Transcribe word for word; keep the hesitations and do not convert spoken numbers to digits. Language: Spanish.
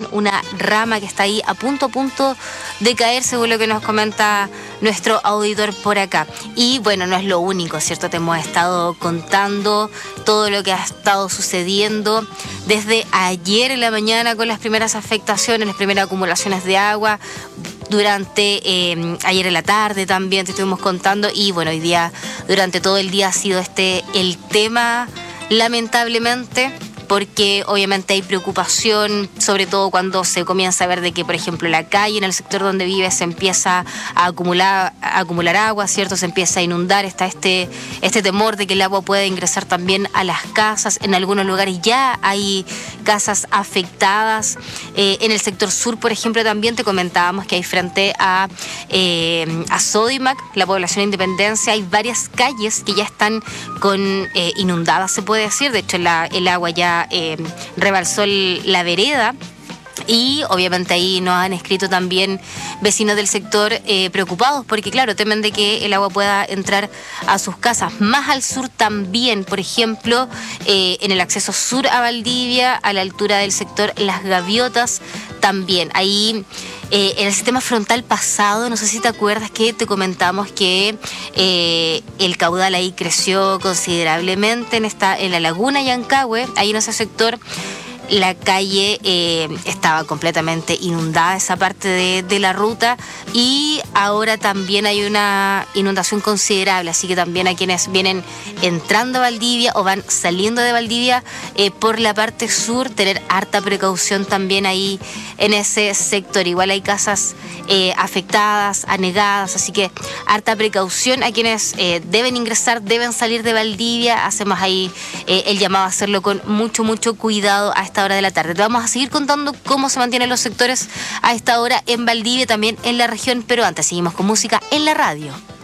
una rama que está ahí a punto a punto de caer, según lo que nos comenta nuestro auditor por acá. Y bueno, no es lo único, ¿cierto? Te hemos estado contando todo lo que ha estado sucediendo desde ayer en la mañana con las primeras afectaciones, las primeras acumulaciones de agua. Durante eh, ayer en la tarde también te estuvimos contando, y bueno, hoy día, durante todo el día ha sido este el tema, lamentablemente, porque obviamente hay preocupación, sobre todo cuando se comienza a ver de que, por ejemplo, la calle en el sector donde vive se empieza a acumular, a acumular agua, ¿cierto? Se empieza a inundar, está este, este temor de que el agua pueda ingresar también a las casas. En algunos lugares ya hay casas afectadas. Eh, en el sector sur, por ejemplo, también te comentábamos que hay frente a, eh, a Sodimac, la población de Independencia, hay varias calles que ya están con eh, inundadas, se puede decir. De hecho, la, el agua ya Eh, rebalsó el, la vereda. Y obviamente ahí nos han escrito también vecinos del sector eh, preocupados porque, claro, temen de que el agua pueda entrar a sus casas. Más al sur también, por ejemplo, eh, en el acceso sur a Valdivia, a la altura del sector Las Gaviotas también. Ahí eh, en el sistema frontal pasado, no sé si te acuerdas que te comentamos que eh, el caudal ahí creció considerablemente en, esta, en la laguna Yancahue, ahí en ese sector. La calle eh, estaba completamente inundada, esa parte de, de la ruta, y ahora también hay una inundación considerable, así que también a quienes vienen entrando a Valdivia o van saliendo de Valdivia eh, por la parte sur, tener harta precaución también ahí en ese sector. Igual hay casas eh, afectadas, anegadas, así que harta precaución a quienes eh, deben ingresar, deben salir de Valdivia. Hacemos ahí eh, el llamado a hacerlo con mucho, mucho cuidado a esta hora de la tarde. Te vamos a seguir contando cómo se mantienen los sectores a esta hora en Valdivia, también en la región, pero antes seguimos con música en la radio.